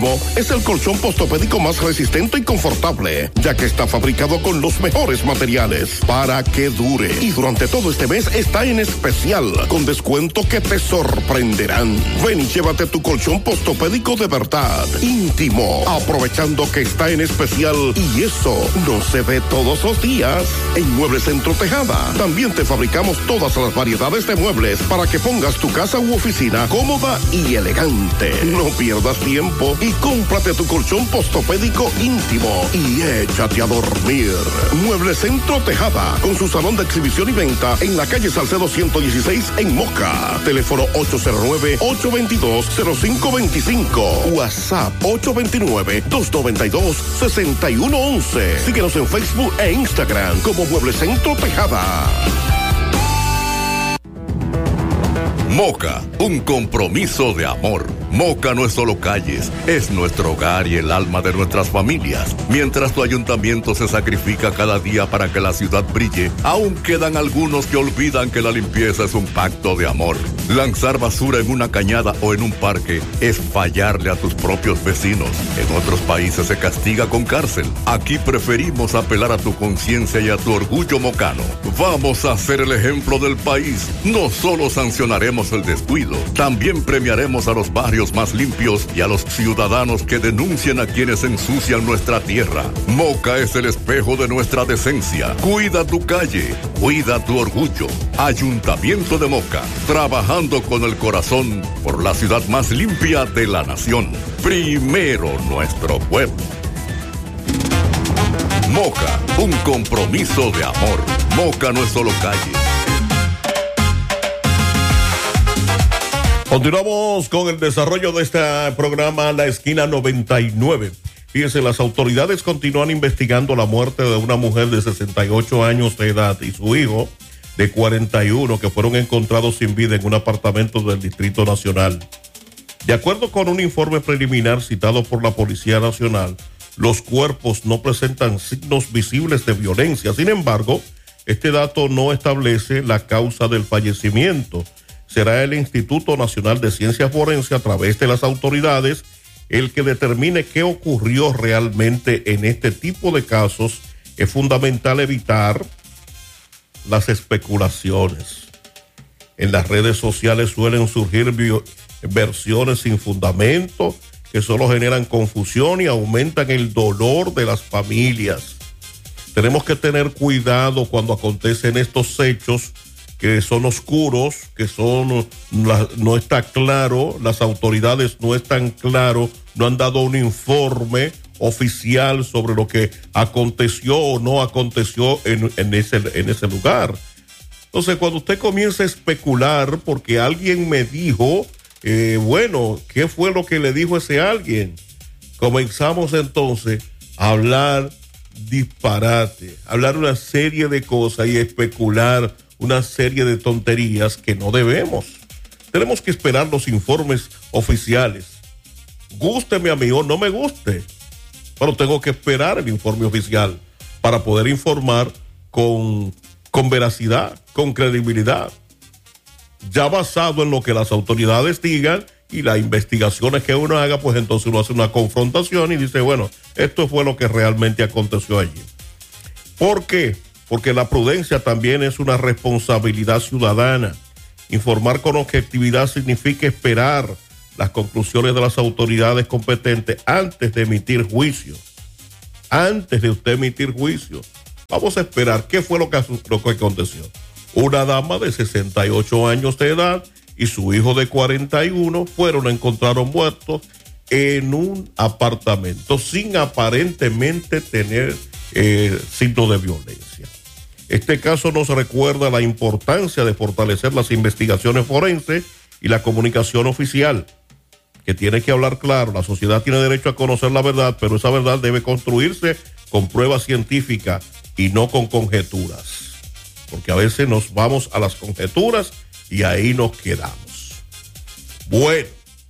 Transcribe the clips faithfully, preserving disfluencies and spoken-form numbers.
Íntimo es el colchón postopédico más resistente y confortable, ya que está fabricado con los mejores materiales para que dure. Y durante todo este mes está en especial, con descuento que te sorprenderán. Ven y llévate tu colchón postopédico de verdad, Íntimo, aprovechando que está en especial y eso no se ve todos los días. En Muebles Centro Tejada también te fabricamos todas las variedades de muebles para que pongas tu casa u oficina cómoda y elegante. No pierdas tiempo y cómprate tu colchón postopédico Íntimo y échate a dormir. Muebles Centro Tejada, con su salón de exhibición y venta en la calle Salcedo ciento dieciséis en Moca. Teléfono ocho cero nueve, ocho dos dos, cero cinco dos cinco. WhatsApp ocho dos nueve, dos nueve dos, seis uno uno uno. Síguenos en Facebook e Instagram como Muebles Centro Tejada. Moca, un compromiso de amor. Moca no es solo calles, es nuestro hogar y el alma de nuestras familias. Mientras tu ayuntamiento se sacrifica cada día para que la ciudad brille, aún quedan algunos que olvidan que la limpieza es un pacto de amor. Lanzar basura en una cañada o en un parque es fallarle a tus propios vecinos. En otros países se castiga con cárcel. Aquí preferimos apelar a tu conciencia y a tu orgullo mocano. Vamos a ser el ejemplo del país. No solo sancionaremos el descuido, también premiaremos a los barrios más limpios y a los ciudadanos que denuncien a quienes ensucian nuestra tierra. Moca es el espejo de nuestra decencia. Cuida tu calle, cuida tu orgullo. Ayuntamiento de Moca, trabajando con el corazón por la ciudad más limpia de la nación. Primero nuestro pueblo. Moca, un compromiso de amor. Moca no es solo calle. Continuamos con el desarrollo de este programa La Esquina noventa y nueve. Fíjense, las autoridades continúan investigando la muerte de una mujer de sesenta y ocho años de edad y su hijo de cuarenta y uno que fueron encontrados sin vida en un apartamento del Distrito Nacional. De acuerdo con un informe preliminar citado por la Policía Nacional, los cuerpos no presentan signos visibles de violencia. Sin embargo, este dato no establece la causa del fallecimiento. Será el Instituto Nacional de Ciencias Forenses, a través de las autoridades, el que determine qué ocurrió realmente en este tipo de casos. Es fundamental evitar las especulaciones. En las redes sociales suelen surgir bio- versiones sin fundamento que solo generan confusión y aumentan el dolor de las familias. Tenemos que tener cuidado cuando acontecen estos hechos que son oscuros, que son la, no está claro, las autoridades no están claro, no han dado un informe oficial sobre lo que aconteció o no aconteció en, en, ese, en ese lugar. Entonces, cuando usted comienza a especular porque alguien me dijo, eh, bueno, ¿qué fue lo que le dijo ese alguien? Comenzamos entonces a hablar disparate, hablar una serie de cosas y especular una serie de tonterías que no debemos. Tenemos que esperar los informes oficiales. Gústeme a mí o no me guste, pero tengo que esperar el informe oficial para poder informar con, con veracidad, con credibilidad. Ya basado en lo que las autoridades digan y las investigaciones que uno haga, pues entonces uno hace una confrontación y dice, bueno, esto fue lo que realmente aconteció allí. ¿Por qué? Porque la prudencia también es una responsabilidad ciudadana. Informar con objetividad significa esperar las conclusiones de las autoridades competentes antes de emitir juicio. Antes de usted emitir juicio. Vamos a esperar qué fue lo que, lo que aconteció. Una dama de sesenta y ocho años de edad y su hijo de cuarenta y uno fueron encontrados muertos en un apartamento sin aparentemente tener eh, signos de violencia. Este caso nos recuerda la importancia de fortalecer las investigaciones forenses y la comunicación oficial, que tiene que hablar claro. La sociedad tiene derecho a conocer la verdad, pero esa verdad debe construirse con pruebas científicas y no con conjeturas, porque a veces nos vamos a las conjeturas y ahí nos quedamos. Bueno,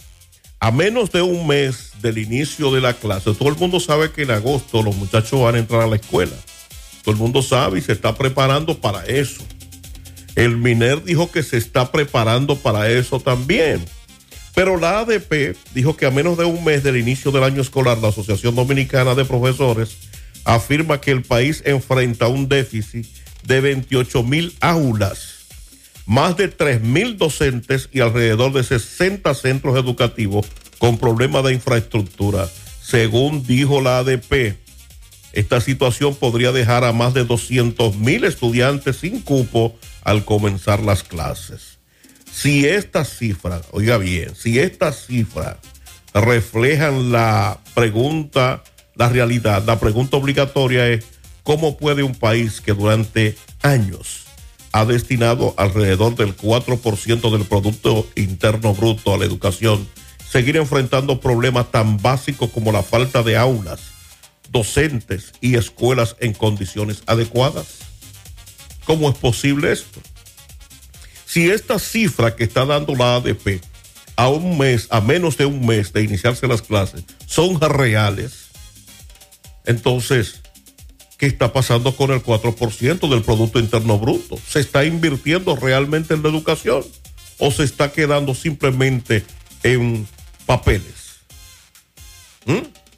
a menos de un mes del inicio de la clase, todo el mundo sabe que en agosto los muchachos van a entrar a la escuela. Todo el mundo sabe y se está preparando para eso. El MINER dijo que se está preparando para eso también. Pero la A D P dijo que a menos de un mes del inicio del año escolar, la Asociación Dominicana de Profesores afirma que el país enfrenta un déficit de veintiocho mil aulas, más de tres mil docentes y alrededor de sesenta centros educativos con problemas de infraestructura. Según dijo la A D P, esta situación podría dejar a más de doscientos mil estudiantes sin cupo al comenzar las clases. Si estas cifras, oiga bien, si estas cifras reflejan la pregunta, la realidad, la pregunta obligatoria es: ¿cómo puede un país que durante años ha destinado alrededor del cuatro por ciento del Producto Interno Bruto a la educación seguir enfrentando problemas tan básicos como la falta de aulas, docentes y escuelas en condiciones adecuadas? ¿Cómo es posible esto? Si esta cifra que está dando la A D P a un mes, a menos de un mes de iniciarse las clases, son reales, entonces, ¿qué está pasando con el cuatro por ciento del Producto Interno Bruto? ¿Se está invirtiendo realmente en la educación o se está quedando simplemente en papeles? ¿Mm?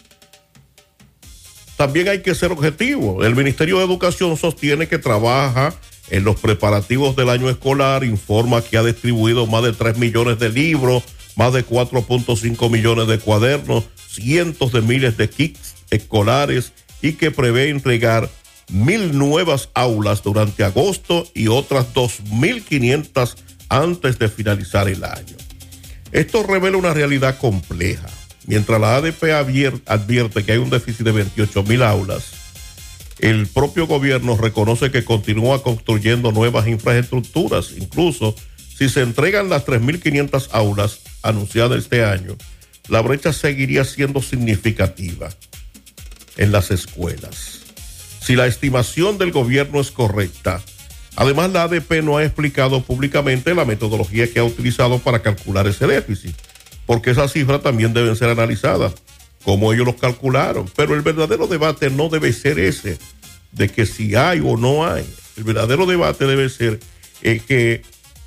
También hay que ser objetivo. El Ministerio de Educación sostiene que trabaja en los preparativos del año escolar, informa que ha distribuido más de tres millones de libros, más de cuatro punto cinco millones de cuadernos, cientos de miles de kits escolares y que prevé entregar mil nuevas aulas durante agosto y otras dos mil quinientas antes de finalizar el año. Esto revela una realidad compleja. Mientras la A D P advierte que hay un déficit de veintiocho mil aulas, el propio gobierno reconoce que continúa construyendo nuevas infraestructuras. Incluso si se entregan las tres mil quinientas aulas anunciadas este año, la brecha seguiría siendo significativa en las escuelas. Si la estimación del gobierno es correcta, además la A D P no ha explicado públicamente la metodología que ha utilizado para calcular ese déficit, porque esas cifras también deben ser analizadas, como ellos los calcularon. Pero el verdadero debate no debe ser ese, de que si hay o no hay. El verdadero debate debe ser eh, que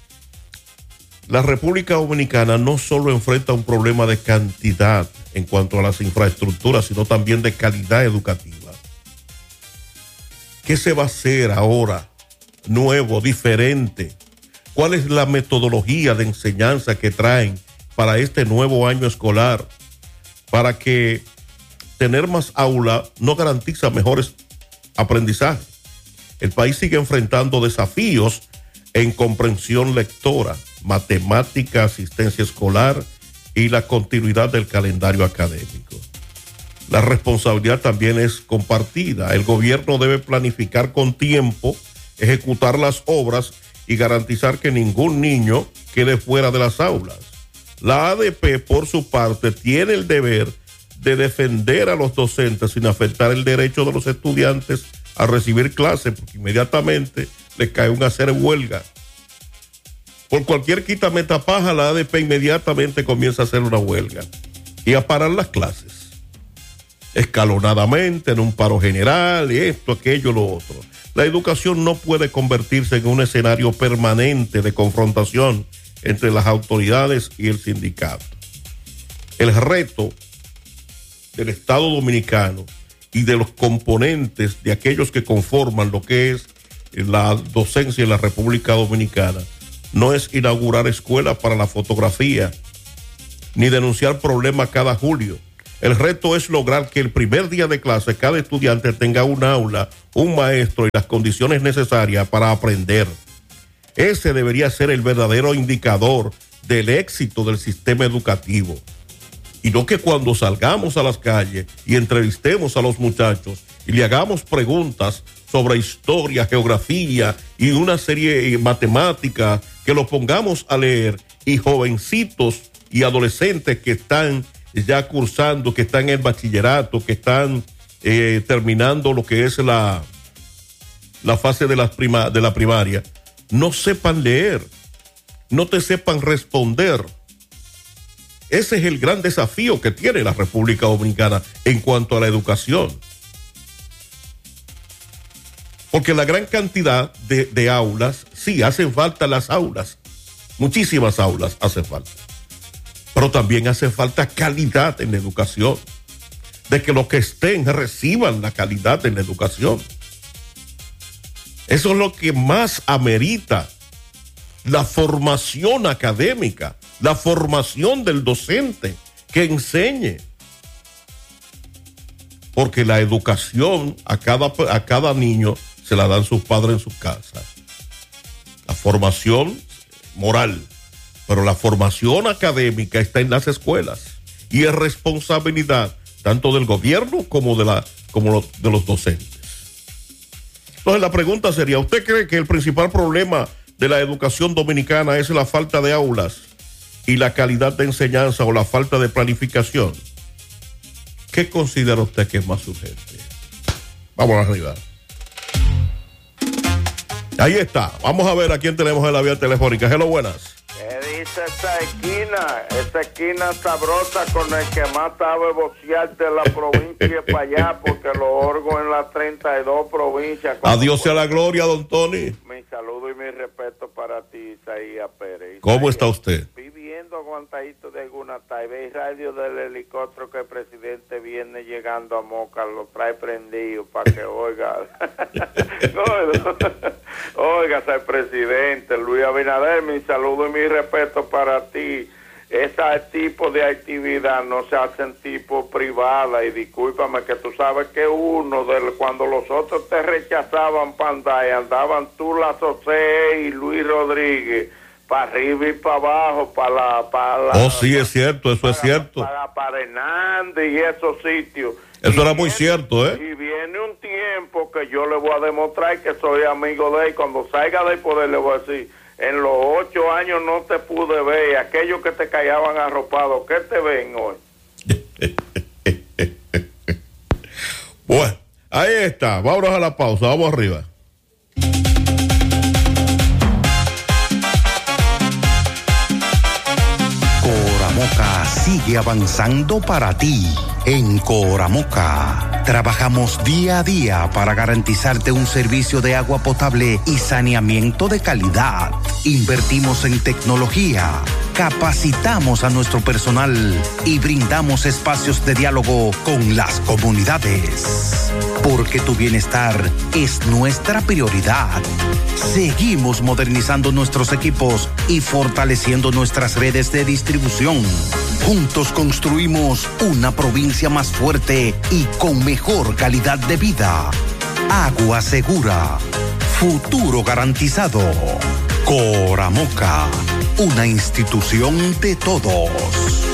la República Dominicana no solo enfrenta un problema de cantidad en cuanto a las infraestructuras, sino también de calidad educativa. ¿Qué se va a hacer ahora nuevo, diferente? ¿Cuál es la metodología de enseñanza que traen para este nuevo año escolar? Para que tener más aula no garantiza mejores aprendizajes. El país sigue enfrentando desafíos en comprensión lectora, matemática, asistencia escolar y la continuidad del calendario académico. La responsabilidad también es compartida. El gobierno debe planificar con tiempo, ejecutar las obras y garantizar que ningún niño quede fuera de las aulas. La A D P, por su parte, tiene el deber de defender a los docentes sin afectar el derecho de los estudiantes a recibir clases, porque inmediatamente les cae un hacer huelga. Por cualquier quitametapaja, la A D P inmediatamente comienza a hacer una huelga y a parar las clases, escalonadamente, en un paro general, y esto, aquello, lo otro. La educación no puede convertirse en un escenario permanente de confrontación entre las autoridades y el sindicato. El reto del Estado Dominicano y de los componentes de aquellos que conforman lo que es la docencia en la República Dominicana no es inaugurar escuelas para la fotografía ni denunciar problemas cada julio. El reto es lograr que el primer día de clase cada estudiante tenga un aula, un maestro y las condiciones necesarias para aprender. Ese debería ser el verdadero indicador del éxito del sistema educativo. Y no que cuando salgamos a las calles y entrevistemos a los muchachos y le hagamos preguntas sobre historia, geografía y una serie de matemáticas, que los pongamos a leer, y jovencitos y adolescentes que están ya cursando, que están en el bachillerato, que están eh, terminando lo que es la, la fase de la, prima, de la primaria, no sepan leer, no te sepan responder. Ese es el gran desafío que tiene la República Dominicana en cuanto a la educación. Porque la gran cantidad de, de aulas, sí, hacen falta las aulas, muchísimas aulas hacen falta. Pero también hace falta calidad en la educación, de que los que estén reciban la calidad en la educación. Eso es lo que más amerita la formación académica, la formación del docente que enseñe. Porque la educación a cada, a cada niño se la dan sus padres en sus casas. La formación moral, pero la formación académica está en las escuelas y es responsabilidad tanto del gobierno como de, la, como de los docentes. Entonces la pregunta sería, ¿usted cree que el principal problema de la educación dominicana es la falta de aulas y la calidad de enseñanza o la falta de planificación? ¿Qué considera usted que es más urgente? Vamos arriba. Ahí está. Vamos a ver a quién tenemos en la vía telefónica. Hello, buenas. ¿Qué dice esta esquina? Esta esquina sabrosa con el que más sabe boxear de la provincia para allá, porque lo orgo en las treinta y dos provincias. Adiós sea la gloria, don Tony. Mi saludo y mi respeto para ti, Isaías Pérez. ¿Cómo está usted? Viviendo aguantadito de alguna taiba y radio del helicóptero que el presidente viene llegando a Moca, lo trae prendido para que oiga. Oiga, el presidente Luis Abinader, mi saludo y mi respeto para ti. Ese tipo de actividad no se hacen tipo privada, y discúlpame que tú sabes que uno, de, cuando los otros te rechazaban pantalla, andaban tú, la José y Luis Rodríguez, para arriba y para abajo, para la... Para la oh, sí, es cierto, eso para, es cierto. Para, para Hernández y esos sitios. Eso y era viene, muy cierto, ¿eh? Y viene un tiempo que yo le voy a demostrar que soy amigo de él. Cuando salga del poder le voy a decir, en los ocho años no te pude ver, aquellos que te callaban arropados, ¿qué te ven hoy? Bueno, ahí está, vámonos a la pausa, vamos arriba. Coramoca sigue avanzando para ti. En Coramoca trabajamos día a día para garantizarte un servicio de agua potable y saneamiento de calidad. Invertimos en tecnología, capacitamos a nuestro personal y brindamos espacios de diálogo con las comunidades. Porque tu bienestar es nuestra prioridad. Seguimos modernizando nuestros equipos y fortaleciendo nuestras redes de distribución. Juntos construimos una provincia más fuerte y con mejor calidad de vida. Agua segura. Futuro garantizado. Coramoca, una institución de todos.